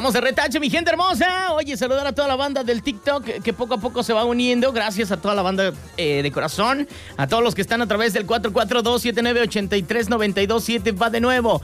Estamos de retache, mi gente hermosa. Oye, saludar a toda la banda del TikTok que poco a poco se va uniendo. Gracias a toda la banda de corazón. A todos los que están a través del 442-7983-927. Va de nuevo.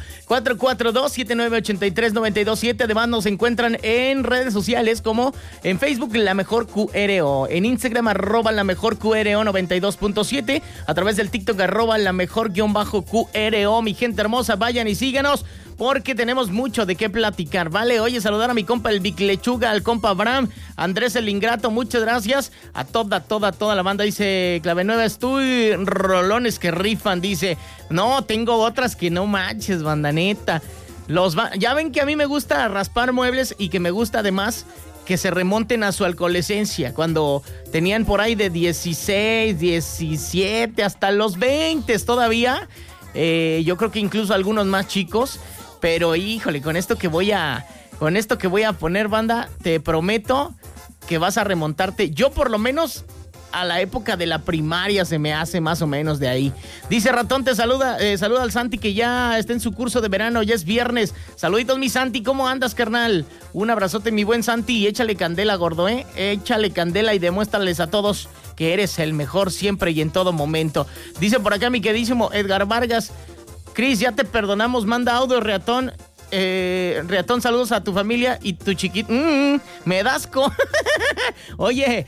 442-7983-927. Además nos encuentran en redes sociales como en Facebook La Mejor QRO. En Instagram La Mejor QRO 92.7. A través del TikTok La Mejor-QRO. Mi gente hermosa, vayan y síganos, porque tenemos mucho de qué platicar, ¿vale? Oye, saludar a mi compa el Vic Lechuga, al compa Abraham, Andrés el Ingrato, muchas gracias a toda la banda. Dice Clavenueva, estoy rolones que rifan, dice. No, tengo otras que no manches, banda neta. Ya ven que a mí me gusta raspar muebles y que me gusta además que se remonten a su adolescencia, cuando tenían por ahí de 16, 17, hasta los 20 todavía. Yo creo que incluso algunos más chicos. Pero híjole, con esto que voy a poner, banda, te prometo que vas a remontarte. Yo por lo menos a la época de la primaria se me hace más o menos de ahí. Dice Ratón, te saluda al Santi, que ya está en su curso de verano, ya es viernes. Saluditos, mi Santi, ¿cómo andas, carnal? Un abrazote, mi buen Santi, y échale candela, gordo, échale candela y demuéstrales a todos que eres el mejor siempre y en todo momento. Dice por acá mi queridísimo Edgar Vargas, Cris, ya te perdonamos, manda audio, Reatón. Reatón, saludos a tu familia y tu chiquito. Me das asco. Oye,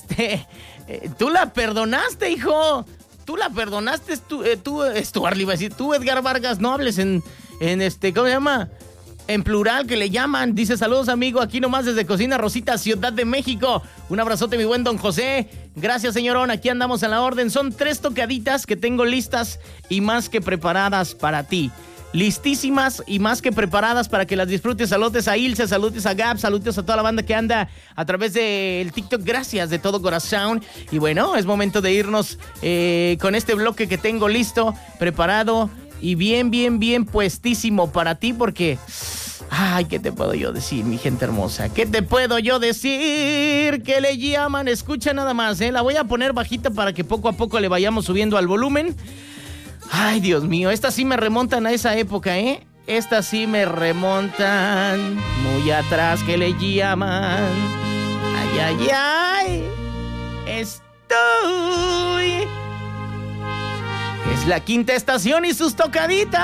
tú la perdonaste, hijo. Tú la perdonaste, tú, Arly, iba a decir, tú, Edgar Vargas, no hables en ¿cómo se llama? En plural, que le llaman. Dice, saludos, amigo, aquí nomás desde Cocina Rosita, Ciudad de México. Un abrazote, mi buen don José. Gracias, señorón, aquí andamos a la orden. Son 3 tocaditas que tengo listas y más que preparadas para ti. Listísimas y más que preparadas para que las disfrutes. Saludos a Ilse, saludos a Gab, saludos a toda la banda que anda a través del TikTok. Gracias de todo corazón. Y bueno, es momento de irnos con este bloque que tengo listo, preparado y bien puestísimo para ti, porque... Ay, ¿qué te puedo yo decir, mi gente hermosa? ¿Qué te puedo yo decir? Que le llaman, escucha nada más, la voy a poner bajita para que poco a poco le vayamos subiendo al volumen. Ay, Dios mío, estas sí me remontan a esa época, Estas sí me remontan muy atrás, que le llaman. Ay, estoy... Es la Quinta Estación y sus tocaditas.